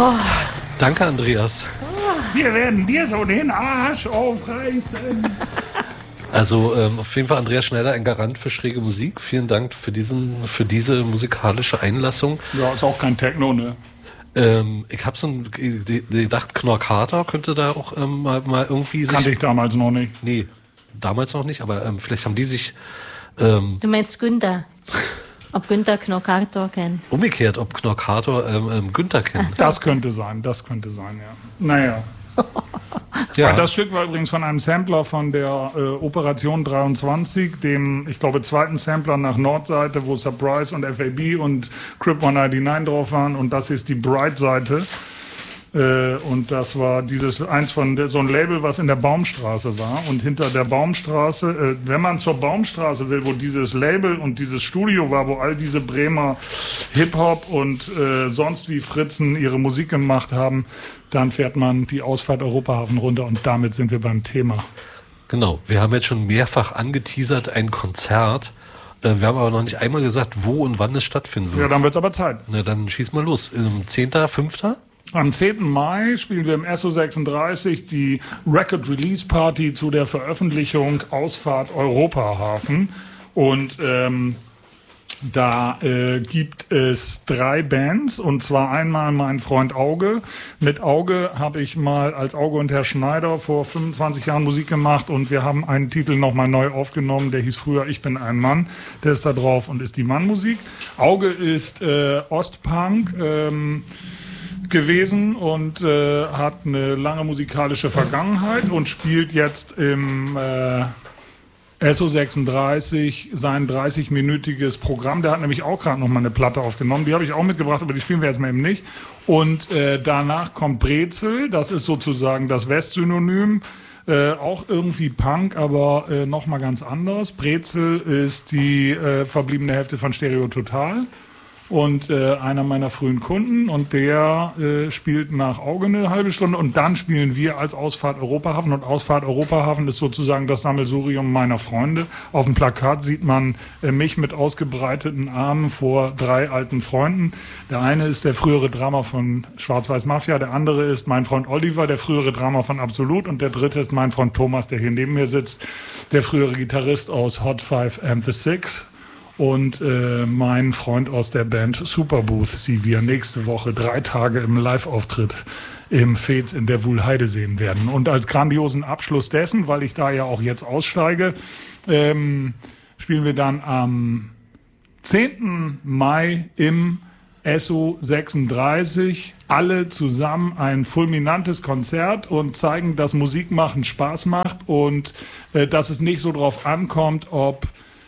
Danke, Andreas. Wir werden dir so den Arsch aufreißen. Also auf jeden Fall Andreas Schneider, ein Garant für schräge Musik. Vielen Dank für diese musikalische Einlassung. Ja, ist auch kein Techno, ne? Ich habe so gedacht, Knorr Carter könnte da auch mal irgendwie... Kannte ich damals noch nicht. Nee, damals noch nicht, aber vielleicht haben die sich... Du meinst Günther? Ob Günther Knorr Carter kennt? Umgekehrt, ob Knorr Carter Günther kennt. Das könnte sein, ja. Naja. Ja. Das Stück war übrigens von einem Sampler von der Operation 23, dem, ich glaube, zweiten Sampler nach Nordseite, wo Surprise und FAB und Crip 199 drauf waren. Und das ist die Bright-Seite. Und das war eins von so ein Label, was in der Baumstraße war. Und hinter der Baumstraße, wenn man zur Baumstraße will, wo dieses Label und dieses Studio war, wo all diese Bremer Hip-Hop und sonst wie Fritzen ihre Musik gemacht haben, dann fährt man die Ausfahrt Europahafen runter und damit sind wir beim Thema. Genau, wir haben jetzt schon mehrfach angeteasert, ein Konzert. Wir haben aber noch nicht einmal gesagt, wo und wann es stattfinden wird. Ja, dann wird's aber Zeit. Na, dann schieß mal los. 10.5.? Am 10. Mai spielen wir im SO36 die Record Release Party zu der Veröffentlichung Ausfahrt Europahafen. Und da gibt es 3 Bands, und zwar einmal mein Freund Auge. Mit Auge habe ich mal als Auge und Herr Schneider vor 25 Jahren Musik gemacht, und wir haben einen Titel nochmal neu aufgenommen, der hieß früher Ich bin ein Mann. Der ist da drauf und ist die Mannmusik. Auge ist Ostpunk gewesen und hat eine lange musikalische Vergangenheit und spielt jetzt im SO36 sein 30-minütiges Programm. Der hat nämlich auch gerade noch mal eine Platte aufgenommen. Die habe ich auch mitgebracht, aber die spielen wir jetzt mal eben nicht. Und danach kommt Brezel. Das ist sozusagen das Westsynonym. Auch irgendwie Punk, aber noch mal ganz anders. Brezel ist die verbliebene Hälfte von Stereo Total. Und einer meiner frühen Kunden, und der spielt nach Auge eine halbe Stunde, und dann spielen wir als Ausfahrt Europahafen. Und Ausfahrt Europahafen ist sozusagen das Sammelsurium meiner Freunde. Auf dem Plakat sieht man mich mit ausgebreiteten Armen vor 3 alten Freunden. Der eine ist der frühere Drummer von Schwarz-Weiß Mafia, der andere ist mein Freund Oliver, der frühere Drummer von Absolut, und der dritte ist mein Freund Thomas, der hier neben mir sitzt, der frühere Gitarrist aus Hot Five and the Six. Und mein Freund aus der Band Superbooth, die wir nächste Woche 3 Tage im Live-Auftritt im Fez in der Wuhlheide sehen werden. Und als grandiosen Abschluss dessen, weil ich da ja auch jetzt aussteige, spielen wir dann am 10. Mai im SO36 alle zusammen ein fulminantes Konzert und zeigen, dass Musikmachen Spaß macht und dass es nicht so drauf ankommt, ob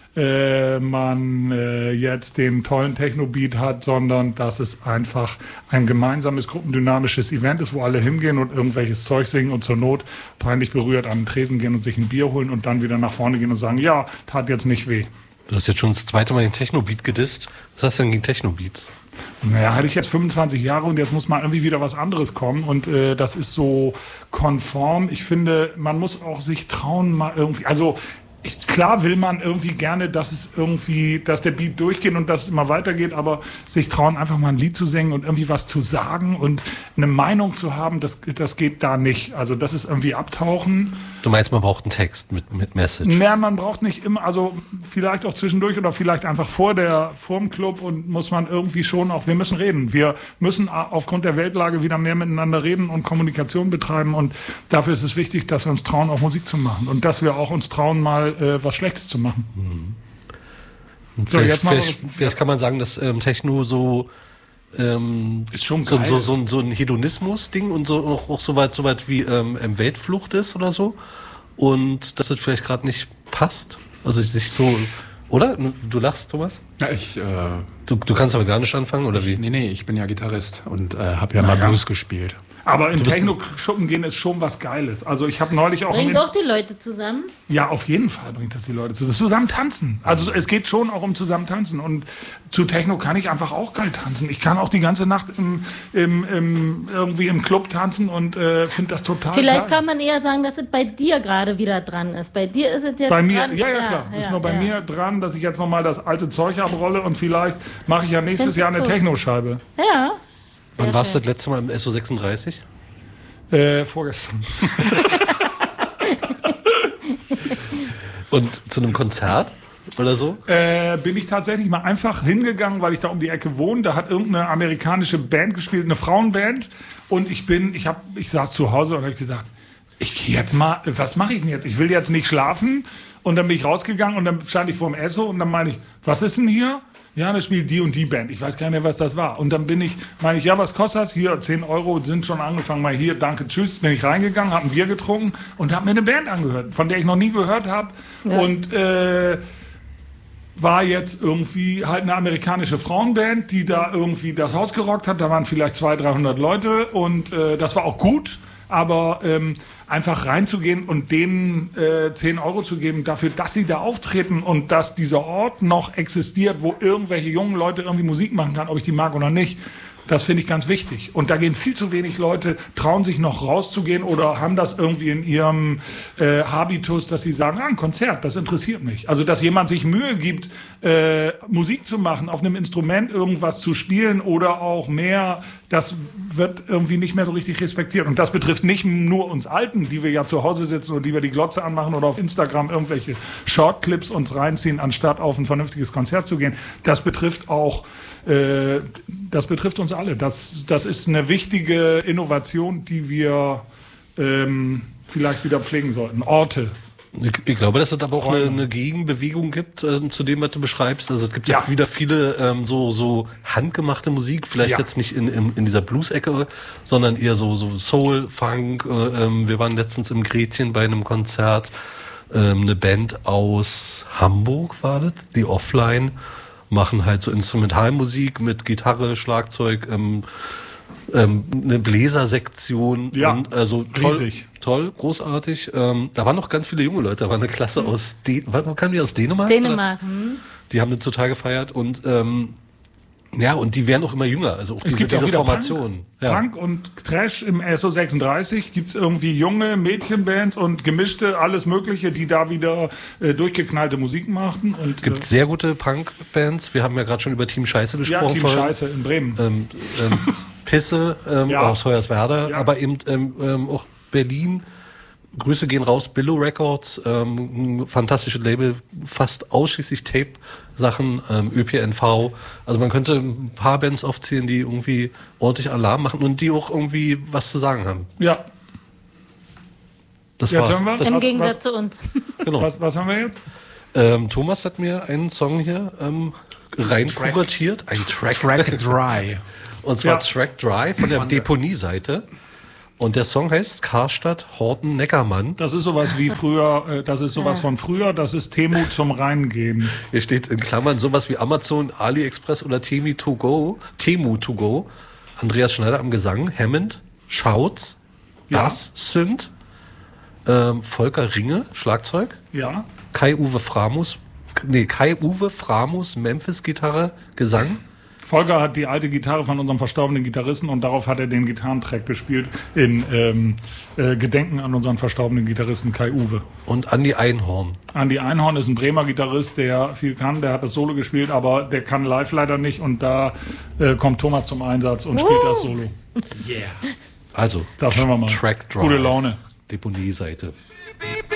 man jetzt den tollen Techno-Beat hat, sondern dass es einfach ein gemeinsames gruppendynamisches Event ist, wo alle hingehen und irgendwelches Zeug singen und zur Not peinlich berührt an den Tresen gehen und sich ein Bier holen und dann wieder nach vorne gehen und sagen, ja, tat jetzt nicht weh. Du hast jetzt schon das 2. Mal den Techno-Beat gedisst. Was hast du denn gegen Techno-Beats? Naja, hatte ich jetzt 25 Jahre und jetzt muss mal irgendwie wieder was anderes kommen, und das ist so konform. Ich finde, man muss auch sich trauen, mal irgendwie, also klar will man irgendwie gerne, dass der Beat durchgeht und dass es immer weitergeht, aber sich trauen, einfach mal ein Lied zu singen und irgendwie was zu sagen und eine Meinung zu haben, das geht da nicht. Also das ist irgendwie abtauchen. Du meinst, man braucht einen Text mit Message? Naja, man braucht nicht immer, also vielleicht auch zwischendurch oder vielleicht einfach vorm Club, und muss man irgendwie schon auch, wir müssen reden. Wir müssen aufgrund der Weltlage wieder mehr miteinander reden und Kommunikation betreiben, und dafür ist es wichtig, dass wir uns trauen, auch Musik zu machen und dass wir auch uns trauen, mal was Schlechtes zu machen. So, vielleicht kann man sagen, dass Techno so ist schon so, geil. so ein Hedonismus-Ding und so auch so weit wie Weltflucht ist oder so, und dass es vielleicht gerade nicht passt. Also sich so, oder? Du lachst, Thomas? Ja, Du kannst aber gar nicht anfangen, oder wie? Nee, ich bin ja Gitarrist und habe ja mal Blues gespielt. Aber in Techno-Schuppen gehen ist schon was Geiles. Also ich habe neulich auch... Bringt doch die Leute zusammen? Ja, auf jeden Fall bringt das die Leute zusammen. Zusammen tanzen. Also es geht schon auch um zusammen tanzen. Und zu Techno kann ich einfach auch geil tanzen. Ich kann auch die ganze Nacht irgendwie im Club tanzen und finde das total Vielleicht geil. kann man eher sagen, dass es bei dir gerade wieder dran ist. Bei dir ist es jetzt bei mir, dran. ja, klar. Ist nur bei mir dran, dass ich jetzt nochmal das alte Zeug abrolle, und vielleicht mache ich ja nächstes Jahr eine Techno-Scheibe. Ja. Wann warst du das letzte Mal im SO36? Vorgestern. Und zu einem Konzert oder so? Bin ich tatsächlich mal einfach hingegangen, weil ich da um die Ecke wohne. Da hat irgendeine amerikanische Band gespielt, eine Frauenband. Und ich saß zu Hause und habe gesagt, ich gehe jetzt mal, was mache ich denn jetzt? Ich will jetzt nicht schlafen. Und dann bin ich rausgegangen und dann stand ich vor dem Esso und dann meine ich, was ist denn hier? Ja, das spielt die und die Band. Ich weiß gar nicht mehr, was das war. Und dann meine ich, ja, was kostet das? Hier, 10 Euro sind schon angefangen. Mal hier, danke, tschüss. Bin ich reingegangen, habe ein Bier getrunken und habe mir eine Band angehört, von der ich noch nie gehört habe. Ja. Und war jetzt irgendwie halt eine amerikanische Frauenband, die da irgendwie das Haus gerockt hat. Da waren vielleicht 200, 300 Leute und das war auch gut. Aber einfach reinzugehen und denen 10 Euro zu geben dafür, dass sie da auftreten und dass dieser Ort noch existiert, wo irgendwelche jungen Leute irgendwie Musik machen kann, ob ich die mag oder nicht, das finde ich ganz wichtig. Und da gehen viel zu wenig Leute, trauen sich noch rauszugehen oder haben das irgendwie in ihrem Habitus, dass sie sagen, ein Konzert, das interessiert mich. Also, dass jemand sich Mühe gibt, Musik zu machen, auf einem Instrument irgendwas zu spielen oder auch mehr, das wird irgendwie nicht mehr so richtig respektiert. Und das betrifft nicht nur uns Alten, die wir ja zu Hause sitzen und die wir die Glotze anmachen oder auf Instagram irgendwelche Shortclips uns reinziehen, anstatt auf ein vernünftiges Konzert zu gehen. Das betrifft auch das betrifft uns alle. Das ist eine wichtige Innovation, die wir vielleicht wieder pflegen sollten. Orte. Ich glaube, dass es aber auch eine Gegenbewegung gibt zu dem, was du beschreibst. Also es gibt ja wieder viele so handgemachte Musik, vielleicht jetzt nicht in dieser Blues-Ecke, sondern eher so Soul, Funk. Wir waren letztens im Gretchen bei einem Konzert. Eine Band aus Hamburg war das, die Offline. Machen halt so Instrumentalmusik mit Gitarre, Schlagzeug, eine Bläsersektion. Ja, und also riesig. Toll, großartig. Da waren noch ganz viele junge Leute. Da war eine Klasse aus wo kamen die aus Dänemark? Dänemark. Die haben das total gefeiert und und die werden auch immer jünger. Also auch es gibt diese Formation. Punk und Trash im SO36 gibt's irgendwie junge Mädchenbands und gemischte, alles Mögliche, die da wieder durchgeknallte Musik machen. Und gibt sehr gute Punk-Bands. Wir haben ja gerade schon über Team Scheiße gesprochen. Ja, Team Scheiße in Bremen. Pisse aus Hoyerswerda, aber eben auch Berlin. Grüße gehen raus, Billow Records, ein fantastisches Label, fast ausschließlich Tape-Sachen, ÖPNV. Also man könnte ein paar Bands aufzählen, die irgendwie ordentlich Alarm machen und die auch irgendwie was zu sagen haben. Ja. Das war's. Im Gegensatz zu uns. Genau. Was haben wir jetzt? Thomas hat mir einen Song hier rein kuratiert, ein Track Dry. Und zwar Track Dry von der Deponie-Seite. Und der Song heißt Karstadt Horten Neckermann. Das ist sowas wie früher, das ist sowas von früher, das ist Temu zum Reingehen. Hier steht in Klammern sowas wie Amazon, AliExpress oder Temu to go. Andreas Schneider am Gesang, Hammond, Schautz, Bass, Synth, Volker Ringe, Schlagzeug, Kai-Uwe Framus, Memphis-Gitarre, Gesang. Volker hat die alte Gitarre von unserem verstorbenen Gitarristen und darauf hat er den Gitarrentrack gespielt in Gedenken an unseren verstorbenen Gitarristen Kai-Uwe. Und Andi Einhorn. Andi Einhorn ist ein Bremer Gitarrist, der viel kann, der hat das Solo gespielt, aber der kann live leider nicht und da kommt Thomas zum Einsatz und spielt das Solo. Also, das hören wir mal. Track Drive. Gute Laune. Deponie-Seite.